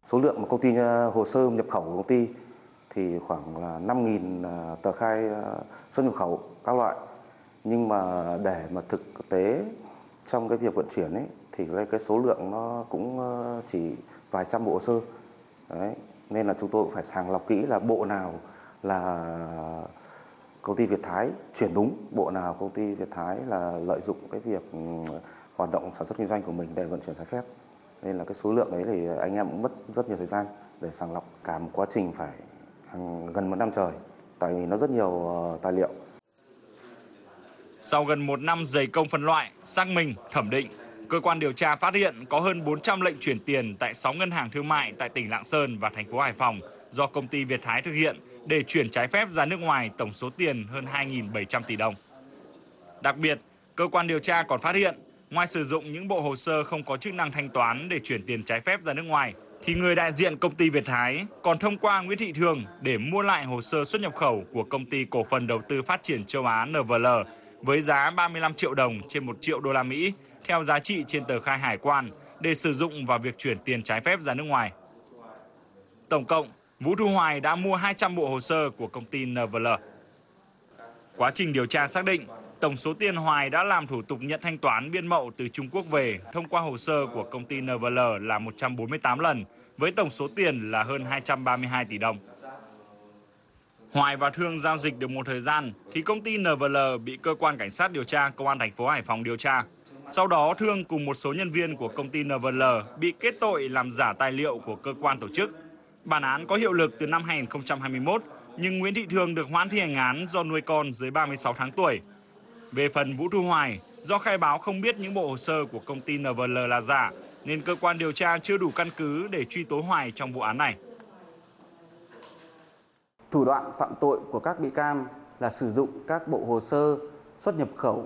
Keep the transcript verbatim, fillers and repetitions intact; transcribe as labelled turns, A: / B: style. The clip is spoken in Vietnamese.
A: Số lượng mà công ty hồ sơ nhập khẩu của công ty thì khoảng là năm nghìn tờ khai xuất nhập khẩu các loại. Nhưng mà để mà thực tế trong cái việc vận chuyển ấy thì cái số lượng nó cũng chỉ vài trăm bộ hồ sơ. Đấy. Nên là chúng tôi cũng phải sàng lọc kỹ là bộ nào là công ty Việt Thái chuyển đúng, bộ nào công ty Việt Thái là lợi dụng cái việc hoạt động sản xuất kinh doanh của mình để vận chuyển trái phép. Nên là cái số lượng đấy thì anh em cũng mất rất nhiều thời gian để sàng lọc, cả một quá trình phải hàng gần một năm trời, tại vì nó rất nhiều tài liệu.
B: Sau gần một năm dày công phân loại, xác minh, thẩm định, cơ quan điều tra phát hiện có hơn bốn trăm lệnh chuyển tiền tại sáu ngân hàng thương mại tại tỉnh Lạng Sơn và thành phố Hải Phòng do công ty Việt Thái thực hiện để chuyển trái phép ra nước ngoài tổng số tiền hơn hai nghìn bảy trăm tỷ đồng. Đặc biệt, cơ quan điều tra còn phát hiện, ngoài sử dụng những bộ hồ sơ không có chức năng thanh toán để chuyển tiền trái phép ra nước ngoài, thì người đại diện công ty Việt Thái còn thông qua Nguyễn Thị Thường để mua lại hồ sơ xuất nhập khẩu của công ty cổ phần đầu tư phát triển châu Á en vê lờ với giá ba mươi lăm triệu đồng trên một triệu đô la Mỹ theo giá trị trên tờ khai hải quan để sử dụng vào việc chuyển tiền trái phép ra nước ngoài. Tổng cộng, Vũ Thu Hoài đã mua hai trăm bộ hồ sơ của công ty en vê lờ. Quá trình điều tra xác định, tổng số tiền Hoài đã làm thủ tục nhận thanh toán biên mậu từ Trung Quốc về thông qua hồ sơ của công ty en vê lờ là một trăm bốn mươi tám lần, với tổng số tiền là hơn hai trăm ba mươi hai tỷ đồng. Hoài và Thương giao dịch được một thời gian thì công ty en vê lờ bị cơ quan cảnh sát điều tra công an thành phố Hải Phòng điều tra. Sau đó Thương cùng một số nhân viên của công ty en vê lờ bị kết tội làm giả tài liệu của cơ quan tổ chức. Bản án có hiệu lực từ năm hai nghìn không trăm hai mươi mốt, nhưng Nguyễn Thị Thương được hoãn thi hành án do nuôi con dưới ba mươi sáu tháng tuổi. Về phần Vũ Thu Hoài, do khai báo không biết những bộ hồ sơ của công ty en vê lờ là giả, nên cơ quan điều tra chưa đủ căn cứ để truy tố Hoài trong vụ án này.
C: Thủ đoạn phạm tội của các bị can là sử dụng các bộ hồ sơ xuất nhập khẩu